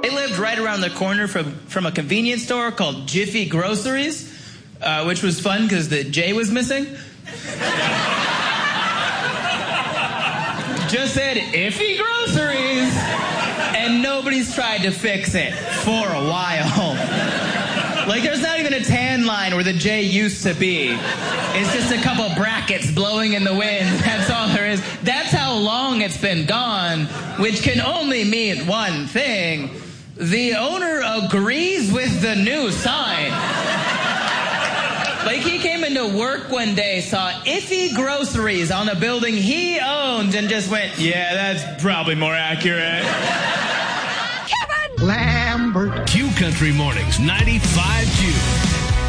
They lived right around the corner from a convenience store called Jiffy Groceries, which was fun because the J was missing. Just said Iffy Groceries, and nobody's tried to fix it for a while. Like, there's not even a tan line where the J used to be. It's just a couple brackets blowing in the wind. That's all there is. That's how long it's been gone, which can only mean one thing. The owner agrees with the new sign. Like, he came into work one day, saw Iffy Groceries on a building he owned, and just went, yeah, that's probably more accurate. Kevin Lambert. Q Country Mornings, 95 Q.